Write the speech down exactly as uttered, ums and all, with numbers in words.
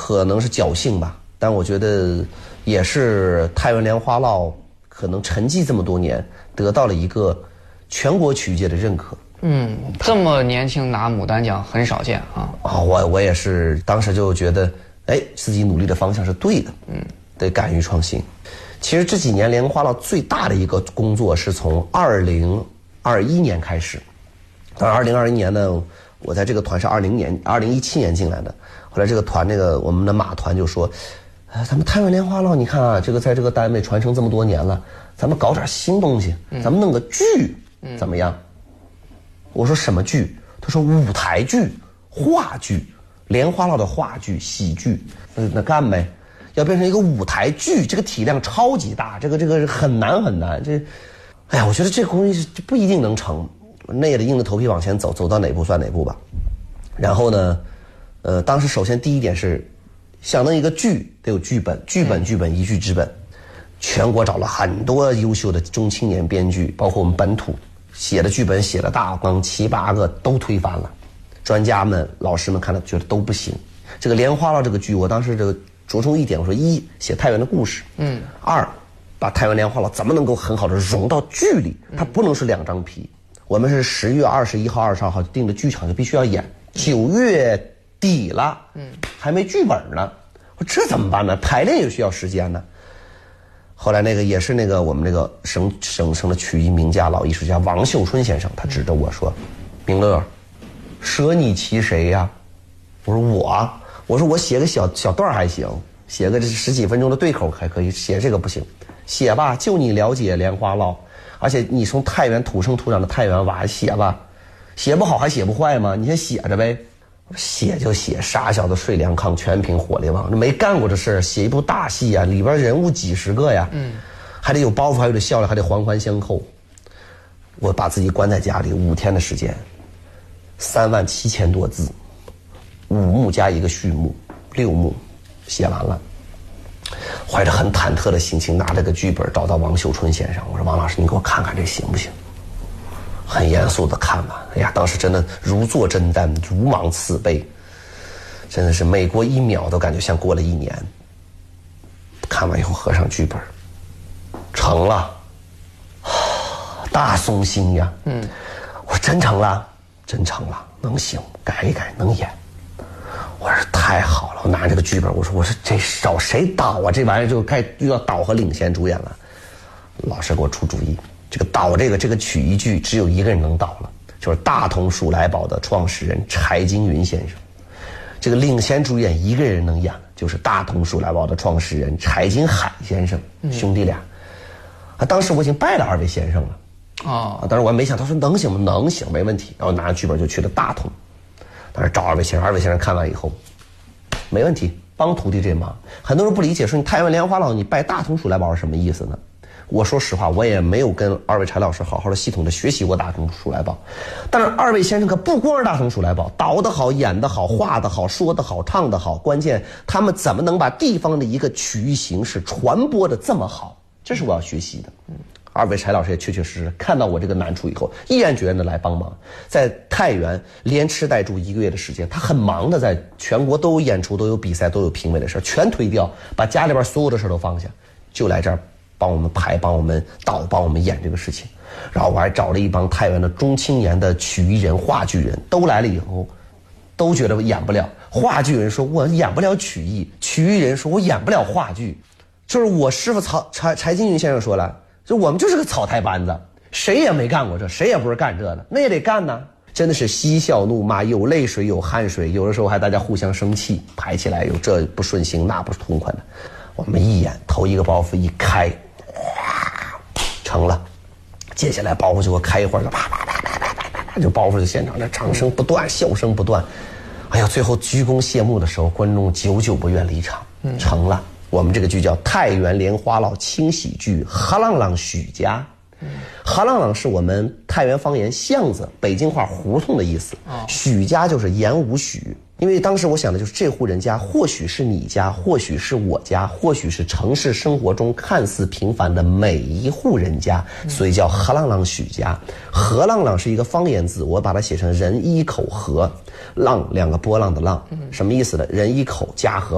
可能是侥幸吧，但我觉得也是太原莲花落可能沉寂这么多年，得到了一个全国曲艺界的认可。 嗯，这么年轻拿牡丹奖很少见啊！ 啊，我我也是当时就觉得，哎，自己努力的方向是对的，嗯，得敢于创新。其实这几年莲花落最大的一个工作是从二零二一年开始，当然二零二一年呢，我在这个团是二零年二零一七年进来的，后来这个团那个我们的马团就说，呃，咱们太原莲花落，你看啊，这个在这个单位传承这么多年了，咱们搞点新东西，咱们弄个剧，怎么样？我说什么剧？他说舞台剧、话剧，莲花落的话剧、喜剧，那那干呗。要变成一个舞台剧，这个体量超级大，这个这个很难很难。这，哎呀，我觉得这个东西不一定能成，那也得硬着头皮往前走，走到哪步算哪步吧。然后呢，呃，当时首先第一点是，想弄一个剧得有剧本，剧本剧本一剧之本，全国找了很多优秀的中青年编剧，包括我们本土写的剧本写了大纲七八个都推翻了，专家们老师们看了觉得都不行。这个莲花落这个剧，我当时这个着重一点，我说一写太原的故事，嗯，二把太原莲花落怎么能够很好的融到剧里，它不能是两张皮。我们是十月二十一号、二十二号定的剧场就必须要演，九月底了，嗯，还没剧本呢，我这怎么办呢？排练也需要时间呢。后来那个也是那个我们那个省省省的曲艺名家老艺术家王秀春先生，他指着我说：“明乐，舍你其谁呀？”我说我。我说我写个小小段还行，写个十几分钟的对口还可以，写这个不行。写吧，就你了解莲花落，而且你从太原土生土长的太原娃，写吧，写不好还写不坏吗？你先写着呗。我说写就写，傻小子睡凉炕，全凭火力旺。没干过这事儿，写一部大戏啊，里边人物几十个呀，嗯，还得有包袱，还得笑料，还得环环相扣。我把自己关在家里五天的时间，三万七千多字。五幕加一个序幕，六幕写完了，怀着很忐忑的心情，拿着个剧本找到王秀春先生，我说王老师，你给我看看这行不行？很严肃的看完，哎呀，当时真的如坐针毡，如芒刺背，真的是每过一秒都感觉像过了一年。看完以后合上剧本，成了，大松心呀，嗯，我说真成了，真成了，能行，改一改，能演。我说太好了，我拿这个剧本，我说我说这找谁导啊？这玩意儿就该遇到导和领衔主演了。老师给我出主意，这个导这个这个曲艺剧只有一个人能导了，就是大同鼠来宝的创始人柴金云先生。这个领衔主演一个人能演，就是大同鼠来宝的创始人柴金海先生，兄弟俩。啊，当时我已经拜了二位先生了。 哦， 啊，当时我还没想，他说能行吗？能行，没问题。然后拿着剧本就去了大同。当时找二位先生，二位先生看完以后，没问题，帮徒弟这忙。很多人不理解，说你太原莲花落，你拜大同鼠来宝是什么意思呢？我说实话，我也没有跟二位柴老师好好的系统的学习过大同鼠来宝。但是二位先生可不光是大同鼠来宝，导得好，演得好，画得好，说得好，唱得好，关键他们怎么能把地方的一个曲艺形式传播的这么好？这是我要学习的。嗯。二位柴老师也确确实实看到我这个难处以后，毅然决然的来帮忙，在太原连吃带住一个月的时间，他很忙的，在全国都有演出，都有比赛，都有评委的事全推掉，把家里边所有的事都放下，就来这儿帮我们排，帮我们导，帮我们演这个事情。然后我还找了一帮太原的中青年的曲艺人、话剧人，都来了以后，都觉得我演不了。话剧人说我演不了曲艺，曲艺人说我演不了话剧。就是我师傅曹柴柴金云先生说了。就我们就是个草台班子，谁也没干过这，谁也不是干这的，那也得干呢。真的是嬉笑怒骂，有泪水有汗水，有的时候还大家互相生气，排起来有这不顺心那不痛快的。我们一演头一个包袱一开，成了，接下来包袱就给我开一会儿，就啪啪啪啪啪啪啪，就包袱就现场，这掌声不断，笑声不断。哎呀，最后鞠躬谢幕的时候，观众久久不愿离场，成了。我们这个剧叫太原莲花落轻喜剧，哈浪浪许家。哈浪浪是我们太原方言巷子，北京话胡同的意思。许家就是言无许，因为当时我想的就是这户人家或许是你家，或许是我家，或许是城市生活中看似平凡的每一户人家，所以叫哈浪浪许家。何浪浪是一个方言字，我把它写成人一口何浪，两个波浪的浪，什么意思呢？人一口家和